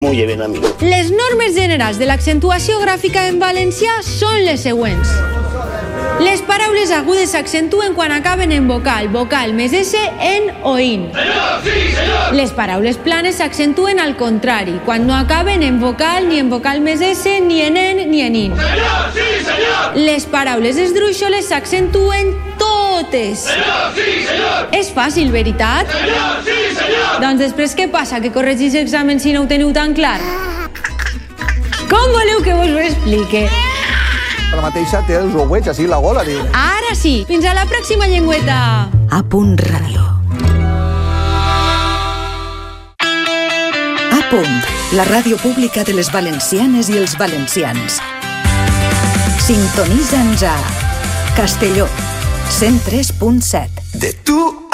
m'ho lleven a mi. Les normes generals de l'accentuació gràfica en valencià són les següents. Les paraules agudes s'accentuen quan acaben en vocal, vocal més S, en o in. Senyor, sí, senyor! Les paraules planes s'accentuen al contrari, quan no acaben en vocal, ni en vocal més S, ni en ni en in. Senyor, sí, senyor! Les paraules esdrúixoles s'accentuen totes. Senyor, sí, senyor! És fàcil, veritat? Senyor, sí, senyor! Doncs després què passa, que corregís l'examen si no ho teniu tan clar? Com voleu que vos ho explique? La mateixa té els ouets així la gola, diu. Ara sí, fins a la pròxima llengüeta. A punt ràdio. A punt, la ràdio pública de les valencianes i els valencians. Sintonitza'ns a Castelló, 103.7. De tu